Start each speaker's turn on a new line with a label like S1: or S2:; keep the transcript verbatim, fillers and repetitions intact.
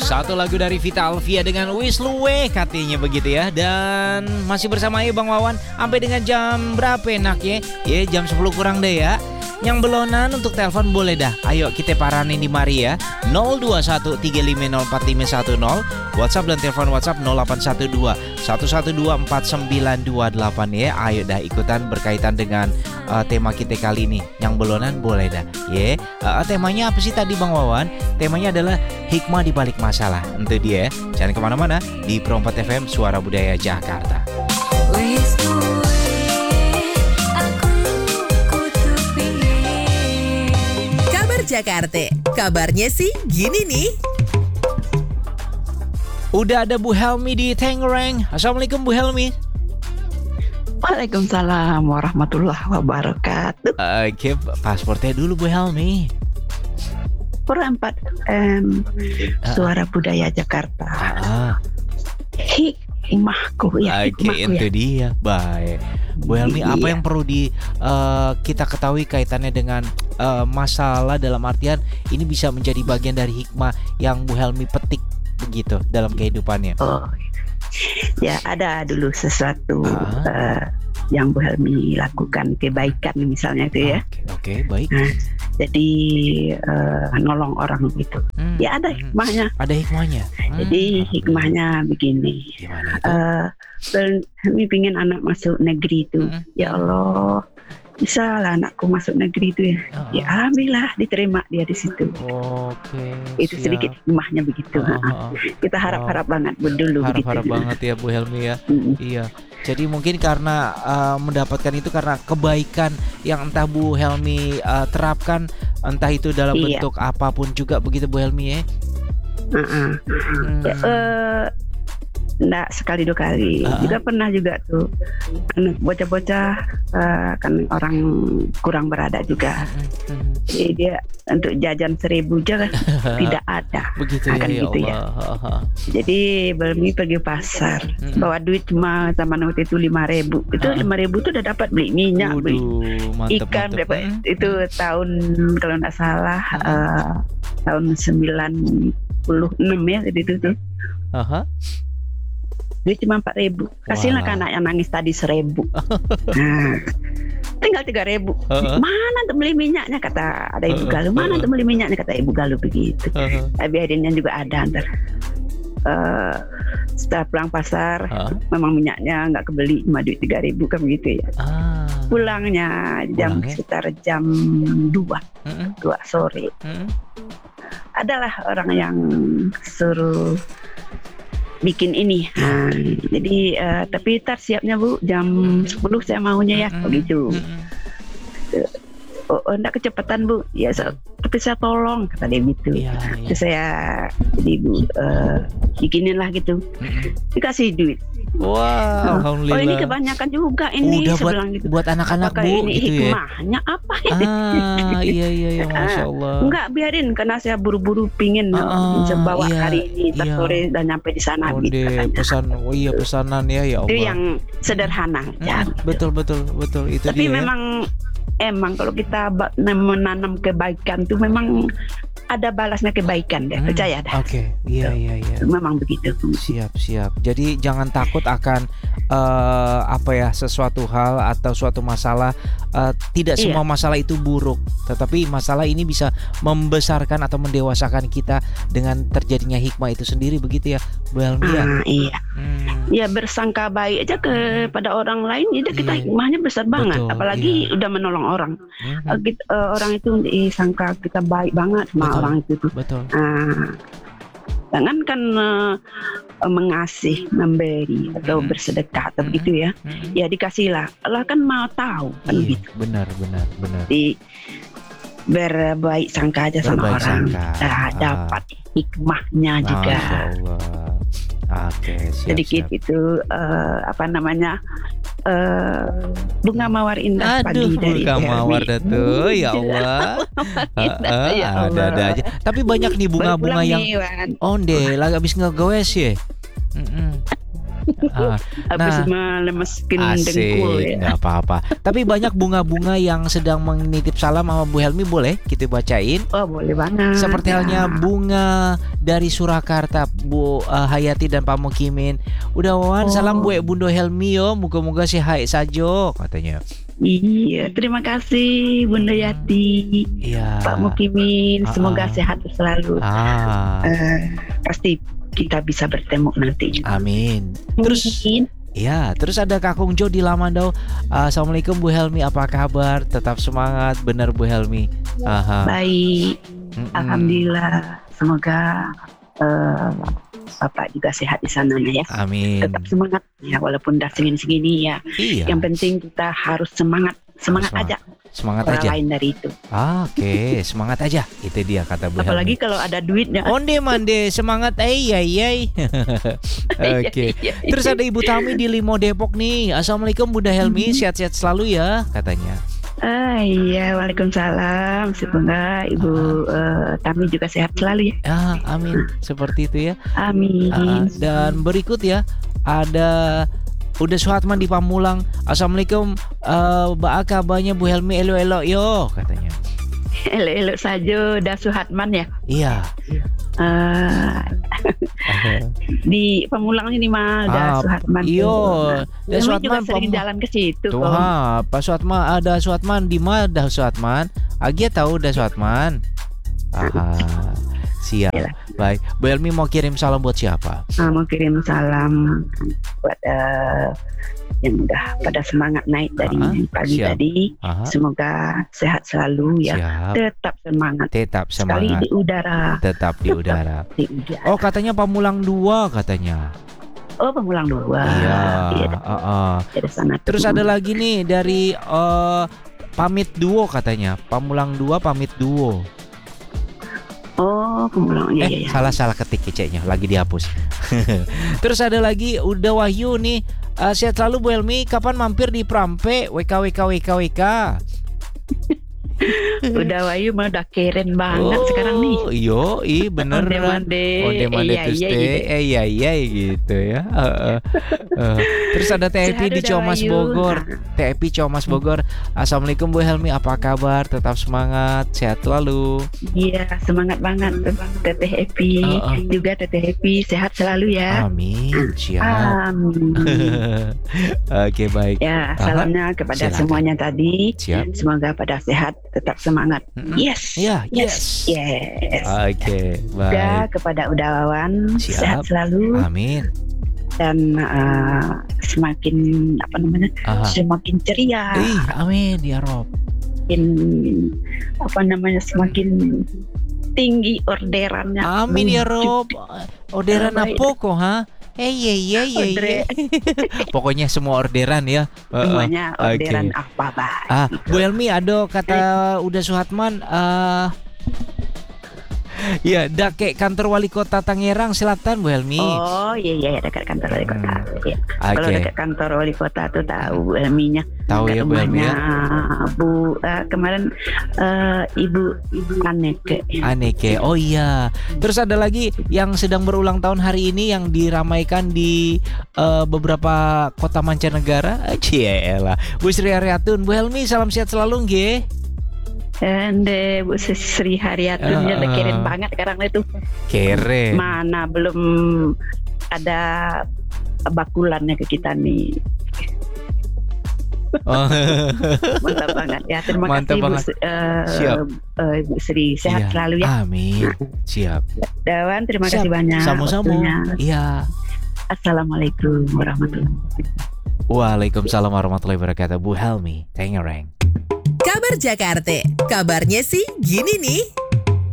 S1: Satu lagu dari Vita Alvia dengan Wis Luwe katanya begitu ya. Dan masih bersama ya Bang Wawan sampai dengan jam berapa enak ya? Ya jam sepuluh kurang deh ya. Yang belonan untuk telepon boleh dah. Ayo kita paranin di mari ya. nol dua satu tiga lima nol empat lima satu nol. WhatsApp dan telepon WhatsApp nol delapan satu dua satu satu dua empat sembilan dua delapan ya. Ayo dah ikutan berkaitan dengan uh, tema kita kali ini. Yang belonan boleh dah. Ya. Uh, temanya apa sih tadi Bang Wawan? Temanya adalah hikmah di balik masalah. Untuk dia. Jangan kemana-mana di Pro empat F M Suara Budaya Jakarta.
S2: Jakarta. Kabarnya sih gini nih.
S1: Udah ada Bu Helmi di Tangerang. Assalamualaikum Bu Helmi.
S3: Waalaikumsalam warahmatullahi wabarakatuh.
S1: Oke, paspornya dulu Bu Helmi.
S3: Pro empat M Suara Budaya Jakarta.
S1: Ah.
S3: Hikmahku ya.
S1: Oke, itu ya. Dia. Baik. Bu Helmi, iya. Apa yang perlu di uh, kita ketahui kaitannya dengan uh, masalah dalam artian ini bisa menjadi bagian dari hikmah yang Bu Helmi petik begitu dalam kehidupannya?
S3: Oh, ya ada dulu sesuatu
S1: ah.
S3: uh, yang Bu Helmi lakukan kebaikan misalnya itu ya.
S1: Oke, okay, okay, baik.
S3: Nah, jadi uh, nolong orang gitu.
S1: Hmm,
S3: ya ada hikmahnya.
S1: Ada hikmahnya.
S3: Hmm. Jadi hikmahnya begini.
S1: Gimana itu?
S3: Uh, kami pingin anak masuk negeri itu. Hmm. Ya Allah, bisa lah anakku masuk negeri itu ya. Uh-huh. Ya alhamdulillah diterima dia di situ.
S1: Oke.
S3: Itu siap. Sedikit hikmahnya begitu. Uh-huh. Kita harap-harap oh. banget Bu dulu.
S1: Harap-harap
S3: begitu.
S1: banget ya Bu Helmi ya.
S3: Hmm.
S1: Iya. Jadi mungkin karena uh, mendapatkan itu karena kebaikan yang entah Bu Helmi uh, terapkan, entah itu dalam
S3: iya.
S1: bentuk apapun juga begitu Bu Helmi ya.
S3: Uh-uh. Hmm. Ya, uh, Nggak sekali dua kali uh-huh. juga pernah juga tuh bocah-bocah uh, kan orang kurang berada juga uh-huh. jadi dia untuk jajan seribu aja tidak ada
S1: begitu
S3: akan
S1: ya,
S3: gitu
S1: ya,
S3: ya
S1: uh-huh.
S3: jadi Belmi pergi pasar uh-huh. bawa duit cuma zaman waktu itu lima ribu itu lima uh-huh. ribu tuh udah dapat beli minyak,
S1: Uduh,
S3: beli
S1: mantep,
S3: ikan
S1: mantep.
S3: Dapat, uh-huh. itu tahun kalau nggak salah uh-huh. uh, tahun sembilan puluh enam ya jadi itu tuh
S1: uh-huh.
S3: Dia cuma empat ribu. Kasihlah ke anak yang nangis tadi seribu. Nah, tinggal tiga ribu. Uh-huh. Mana untuk beli minyaknya kata ada Ibu uh-huh. Galuh. Mana untuk beli minyaknya kata Ibu Galuh begitu. Uh-huh. Biarinnya juga ada ntar. Uh, setelah pulang pasar, uh-huh. memang minyaknya nggak kebeli cuma duit tiga ribu kan begitu ya. Uh. Pulangnya jam Pulangnya? sekitar jam dua, uh-huh. dua sore. Uh-huh. Adalah orang yang suruh bikin ini, nah, jadi uh, tapi tar siapnya Bu jam sepuluh saya maunya ya, mm-hmm. begitu. Mm-hmm. Oh, oh, enggak kecepatan Bu, ya so, tapi saya tolong kata dia gitu. Yeah, yeah. Terus saya jadi Bu uh, bikinin lah gitu, mm-hmm. dikasih duit.
S1: Wow, alhamdulillah.
S3: Oh ini kebanyakan juga ini.
S1: Udah buat,
S3: gitu.
S1: buat anak-anak
S3: apakah
S1: Bu
S3: ini
S1: gitu
S3: hikmahnya
S1: ya?
S3: apa ini?
S1: Ah iya iya iya Masya Allah.
S3: Enggak biarin karena saya buru-buru pingin
S1: ah,
S3: bisa bawa
S1: iya,
S3: hari ini
S1: iya.
S3: sore dan nyampe di sana.
S1: Oh
S3: gitu,
S1: deh, pesan, oh iya pesanan ya ya Allah.
S3: Itu yang sederhana.
S1: Hmm,
S3: ya,
S1: betul betul betul itu
S3: Tapi
S1: dia. Tapi
S3: memang emang kalau kita menanam kebaikan tuh memang ada balasnya kebaikan deh, hmm, percaya dah.
S1: Oke, okay. iya iya iya.
S3: Memang begitu.
S1: Siap siap. Jadi jangan takut akan uh, apa ya sesuatu hal atau suatu masalah. Uh, tidak iya. semua masalah itu buruk, tetapi masalah ini bisa membesarkan atau mendewasakan kita dengan terjadinya hikmah itu sendiri begitu ya, Bu Helmi ya.
S3: Ah, iya. Hmm. Ya bersangka baik aja kepada orang lain, jadi kita iya. hikmahnya besar banget. Betul, apalagi iya. udah menolong orang. Mm-hmm. Uh, kita, uh, orang itu disangka kita baik banget sama betul, orang itu tuh. Betul. Ah, jangankan uh, mengasih, memberi atau hmm. bersedekah atau hmm. begitu ya, hmm. ya dikasihlah. Allah kan mau tahu kan
S1: iya,
S3: gitu.
S1: Benar, benar, benar.
S3: Di berbaik sangka aja sama
S1: berbaik
S3: orang,
S1: sangka.
S3: Nah, dapat hikmahnya
S1: Masya
S3: juga.
S1: Allah. Oke, siap,
S3: sedikit
S1: siap.
S3: itu uh, apa namanya uh, bunga mawar indah.
S1: Aduh,
S3: pagi dari
S1: bunga mawar dah tuh, ya Allah.
S3: uh, ya
S1: Allah. Ada aja. Tapi banyak nih bunga-bunga yang ondel, lagi habis ngegowes ya. Mm-mm. Ah,
S3: Habis
S1: nah,
S3: melemeskin dengkul
S1: asik,
S3: ya.
S1: nggak apa-apa. Tapi banyak bunga-bunga yang sedang menitip salam sama Bu Helmi, boleh kita bacain?
S3: Oh boleh banget.
S1: Seperti
S3: ya.
S1: halnya bunga dari Surakarta, Bu uh, Hayati dan Pak Mukimin. Udah wawan
S3: Oh.
S1: salam Bu Bundo Helmi yo, moga-moga sehat saja katanya.
S3: Iya, terima kasih Bunda Yati,
S1: Iya.
S3: Pak Mukimin,
S1: Ah,
S3: semoga
S1: ah.
S3: sehat selalu.
S1: Ah,
S3: Eh, pasti kita bisa bertemu nanti.
S1: amin. Terus
S3: Mungkin.
S1: ya, terus ada Kakung Jo di Lamandau. Uh, Assalamualaikum Bu Helmi, apa kabar? Tetap semangat, benar Bu Helmi. Aha.
S3: Baik,
S1: Mm-mm.
S3: alhamdulillah. Semoga eh, Bapak juga sehat di sana ya.
S1: Amin.
S3: Tetap semangat ya, walaupun dah segini-segini ya.
S1: Iya.
S3: Yang penting kita harus semangat, semangat
S1: Semangat.
S3: aja.
S1: Semangat
S3: Orang
S1: aja.
S3: lain dari itu.
S1: Ah, Oke, semangat aja. Itu dia kata Bu
S3: Apalagi
S1: Helmi.
S3: kalau ada duitnya.
S1: Onde mande semangat ay ay ay. Oke.
S3: Iya, iya,
S1: Terus ada Ibu Tami di Limo Depok nih. Assalamualaikum Bunda Helmi, sehat-sehat selalu ya katanya.
S3: Ah, iya, waalaikumsalam. Semoga Ibu eh, Tami juga sehat selalu ya.
S1: Ah, amin. Seperti itu ya.
S3: Amin.
S1: Ah, dan berikut ya ada Udah Suhatman di Pamulang. Assalamualaikum, eh Mbak kabarnya Bu Helmi elo-elo yo katanya.
S3: Elok-elok saja, dah Suhatman ya.
S1: Iya.
S3: Eh, di Pamulang ini mah dah
S1: Ah,
S3: Suhatman.
S1: iyo,
S3: tuh.
S1: dah
S3: Kami
S1: Suhatman
S3: juga sering
S1: Pamu-
S3: jalan ke situ.
S1: Tuh
S3: kok.
S1: ha, Pak Suatman ada Suatman di mana dah Suatman? Agia tahu dah Suatman. Aha. Siap.
S3: Yalah.
S1: Baik. Bu Helmi mau kirim salam buat siapa?
S3: Ah, mau kirim salam buat eh, yang udah pada semangat naik dari
S1: Ah,
S3: pagi
S1: siap.
S3: tadi.
S1: Aha.
S3: Semoga sehat selalu ya.
S1: Siap.
S3: Tetap semangat.
S1: Tetap
S3: Sekali
S1: semangat.
S3: di udara.
S1: Tetap di udara.
S3: Di udara.
S1: Oh, katanya Pamulang dua katanya.
S3: Oh, Pamulang dua.
S1: Iya.
S3: Iya,
S1: ah, ah.
S3: ada sana.
S1: Terus ada lagi nih dari eh, Pamit Duo katanya. Pamulang dua Pamit Duo.
S3: Oh, Pamulang. Iya,
S1: Eh,
S3: iya, iya.
S1: salah salah ketik keceknya, lagi dihapus. Terus ada lagi udah Wahyu nih. Eh, sehat selalu Bu Helmi, kapan mampir di Prampe W K W K W K W K?
S3: Udah Wahyu mah udah keren banget sekarang nih.
S1: Yo, i beneran.
S3: Onde-mande.
S1: Onde mande
S3: Iya,
S1: to
S3: iya,
S1: stay.
S3: gitu.
S1: Eh iya iya gitu ya. Heeh. Eh, Terus ada T E P
S3: Sehat
S1: di
S3: udah,
S1: Comas
S3: Wahyu.
S1: Bogor. T E P Comas Bogor. Assalamualaikum Bu Helmi, apa kabar? Tetap semangat, sehat selalu.
S3: Iya, semangat banget Teteh Happy.
S1: Oh, oh.
S3: Juga Teteh Happy sehat selalu ya.
S1: Amin. Siap.
S3: Amin.
S1: Oke, baik.
S3: Ya,
S1: Aha.
S3: salamnya kepada
S1: Silakan.
S3: semuanya tadi.
S1: Siap.
S3: Semoga pada sehat, tetap semangat.
S1: Mm-mm.
S3: Yes.
S1: Ya, yes.
S3: Yes.
S1: Oke,
S3: Juga
S1: baik.
S3: kepada Udawan
S1: Siap.
S3: sehat selalu
S1: Amin.
S3: dan uh, semakin apa namanya?
S1: Aha.
S3: Semakin ceria.
S1: Ih, amin ya Rob.
S3: Semakin apa namanya? Semakin tinggi orderannya.
S1: Amin ya Rob. Orderan
S3: Baik.
S1: apa kok, ha? Eh, iya iya iya.
S3: Order-
S1: iya. Pokoknya semua orderan ya. Heeh.
S3: Semuanya orderan
S1: Oke.
S3: apa baik.
S1: Ah, Bu Helmi ada kata udah Suhatman eh ya, dak ke kantor wali kota Tangerang Selatan Bu Helmi.
S3: Oh iya iya dekat kantor wali kota.
S1: Hmm.
S3: Iya. Kalau
S1: Oke.
S3: dekat kantor wali kota tuh tahu Bu Helminya.
S1: Tahu ya Bu Helmi ya.
S3: Bu eh, kemarin eh, Ibu Ibu Aneke.
S1: Aneke. Oh iya. Terus ada lagi yang sedang berulang tahun hari ini yang diramaikan di eh, beberapa kota mancanegara. Cielah. Bu Sri Haryatun, Bu Helmi salam sehat selalu nggih.
S3: Ende Bu Sri Haryatun
S1: Ah.
S3: uh, keren banget sekarang itu.
S1: Keren.
S3: Mana belum ada bakulannya ke kita nih.
S1: Oh.
S3: Mantap banget ya. Terima
S1: Mantap
S3: kasih Bu,
S1: banget.
S3: S- eh,
S1: Siap.
S3: eh, Bu Sri sehat
S1: Iya.
S3: selalu ya.
S1: Amin. Siap.
S3: Dawan terima
S1: Siap.
S3: kasih banyak.
S1: Sama-sama.
S3: waktunya.
S1: Iya.
S3: Assalamualaikum warahmatullahi wabarakatuh.
S1: Waalaikumsalam warahmatullahi wabarakatuh. Bu Helmi Tangerang.
S2: Kabar Jakarta, kabarnya sih gini nih.